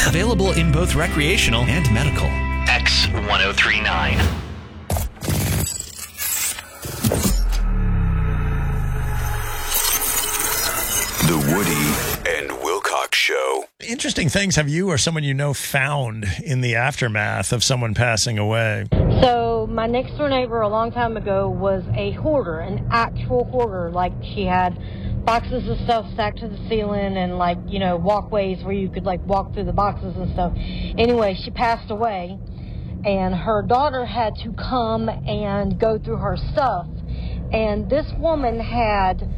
Available in both recreational and medical. X1039. The Woody and Wilcox Show. Interesting things have you or someone you know found in the aftermath of someone passing away? So my next door neighbor a long time ago was a hoarder, an actual hoarder. Like, she had boxes of stuff stacked to the ceiling and, like, you know, walkways where you could, like, walk through the boxes and stuff. Anyway, she passed away, and her daughter had to come and go through her stuff. And this woman had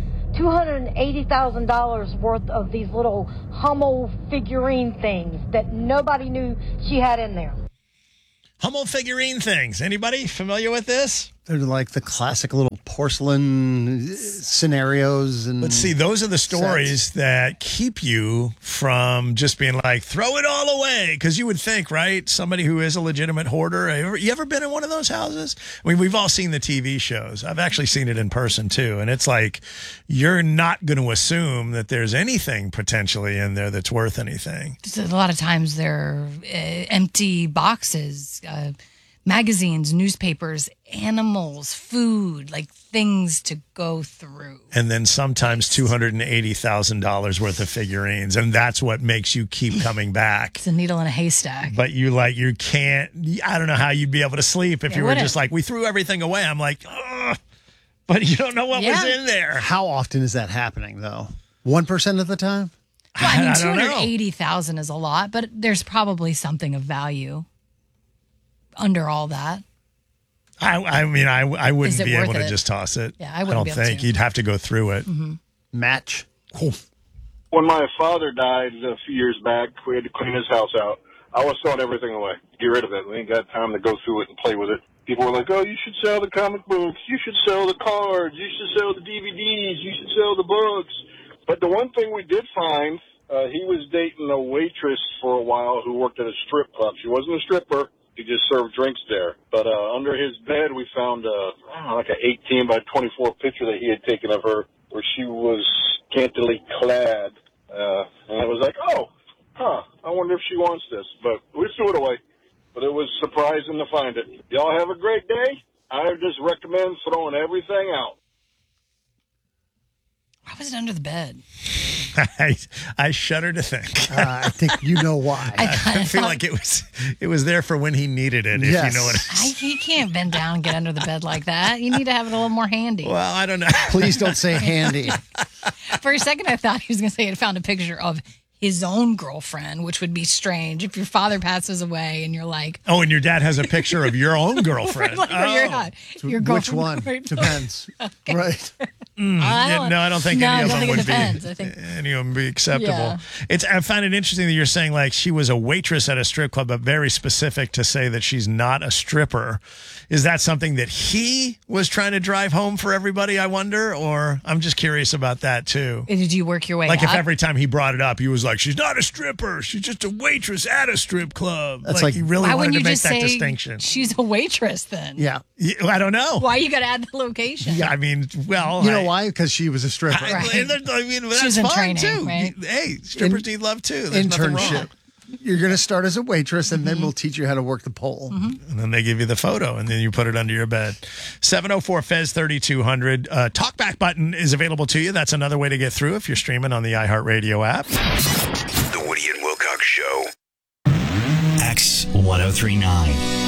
$280,000 worth of these little Hummel figurine things that nobody knew she had in there. Hummel figurine things. Anybody familiar with this? They're like the classic little porcelain scenarios. And Let's see, those are the stories sets that keep you from just being like, throw it all away. Because you would think, right, somebody who is a legitimate hoarder, you ever been in one of those houses? I mean, we've all seen the TV shows. I've actually seen it in person, too. And it's like, you're not going to assume that there's anything potentially in there that's worth anything. A lot of times they're empty boxes, magazines, newspapers, animals, food, like things to go through. And then sometimes $280,000 worth of figurines. And that's what makes you keep coming back. It's a needle in a haystack. But you can't, I don't know how you'd be able to sleep if you were just like, we threw everything away. I'm like, ugh, but you don't know what was in there. How often is that happening, though? 1% of the time? Well, I mean, I don't know. 280,000 is a lot, but there's probably something of value under all that. I mean, I wouldn't Is it be able worth to it? just toss it. Yeah, I wouldn't don't be able think. to. You'd have to go through it. Mm-hmm. Match? Cool. When my father died a few years back, we had to clean his house out. I was throwing everything away. Get rid of it. We ain't got time to go through it and play with it. People were like, oh, you should sell the comic books. You should sell the cards. You should sell the DVDs. You should sell the books. But the one thing we did find, he was dating a waitress for a while who worked at a strip club. She wasn't a stripper. He just served drinks there. But under his bed, we found like an 18 by 24 picture that he had taken of her where she was scantily clad. And I was like, I wonder if she wants this. But we threw it away. But it was surprising to find it. Y'all have a great day. I just recommend throwing everything out. Why was it under the bed? I shudder to think. I think you know why. I feel like it was there for when he needed it, if you know what I mean. He can't bend down and get under the bed like that. You need to have it a little more handy. Well, I don't know. Please don't say handy. For a second, I thought he was going to say he found a picture of his own girlfriend, which would be strange if your father passes away and you're like... Oh, and your dad has a picture of your own girlfriend. Your Which girlfriend. one? Depends. Okay. Right. I don't think any of them would depends. be. I think any of them be acceptable. Yeah. I find it interesting that you're saying like she was a waitress at a strip club, but very specific to say that she's not a stripper. Is that something that he was trying to drive home for everybody, I wonder? Or I'm just curious about that too. Did you work your way Like up? if every time he brought it up, he was like, she's not a stripper. She's just a waitress at a strip club. That's like he really why wanted wouldn't to you make just that say distinction. she's a waitress then? Yeah. I don't know. Why you got to add the location? Yeah, I mean, well. You know why? Because she was a stripper. I mean, that's She's in fine training, too. right? Hey, strippers need love too. There's nothing wrong. Internship. You're going to start as a waitress, and then we'll teach you how to work the pole. And then they give you the photo, and then you put it under your bed. 704-FEZ-3200. Talkback button is available to you. That's another way to get through if you're streaming on the iHeartRadio app. The Woody and Wilcox Show. X1039.